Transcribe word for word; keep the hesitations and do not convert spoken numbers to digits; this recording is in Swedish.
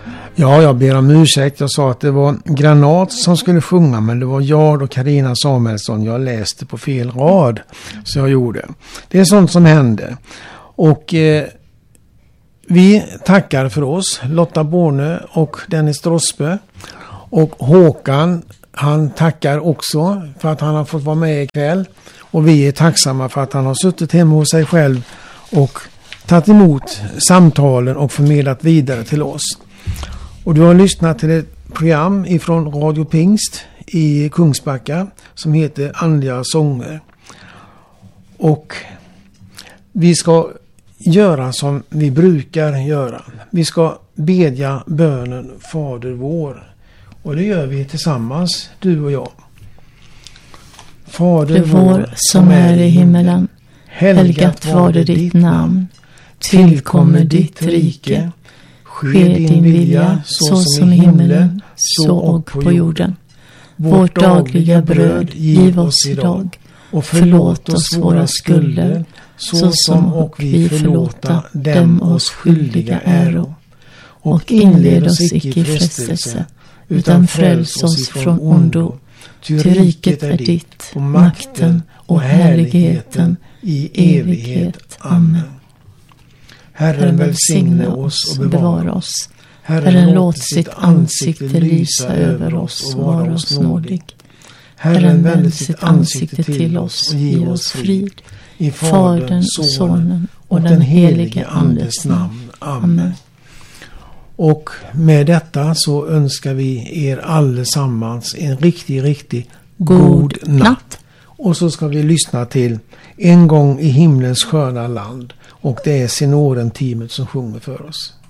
Ja, jag ber om ursäkt. Jag sa att det var Granat som skulle sjunga, men det var jag och Carina Samuelsson. Jag läste på fel rad, så jag gjorde. Det är sånt som händer. Och eh, vi tackar för oss, Lotta Borne och Dennis Drossbö. Och Håkan, han tackar också för att han har fått vara med ikväll. Och vi är tacksamma för att han har suttit hemma hos sig själv och tagit emot samtalen och förmedlat vidare till oss. Och du har lyssnat till ett program ifrån Radio Pingst i Kungsbacka som heter Andliga sånger. Och vi ska göra som vi brukar göra. Vi ska bedja bönen Fader vår. Och det gör vi tillsammans, du och jag. Fader vår som är i himmelen, helgat var det ditt namn. Tillkommer ditt rike. Ske din vilja så som i himlen, så och på jorden. Vårt dagliga bröd giv oss idag. Och förlåt oss våra skulder, så som och vi förlåta dem oss skyldiga äro. Och inled oss icke i frestelse, utan fräls oss från ondo. Ty riket är ditt, och makten och härligheten i evighet. Amen. Herren välsigne oss och bevara oss. Herren låt sitt ansikte lysa över oss och vara oss nådig. Herren vände sitt ansikte till oss och ge oss frid. I Fadern, Sonen och den helige Andes namn. Amen. Och med detta så önskar vi er allesammans en riktig, riktig god natt. Och så ska vi lyssna till En gång i himlens sköna land. Och det är Senoren-teamet som sjunger för oss.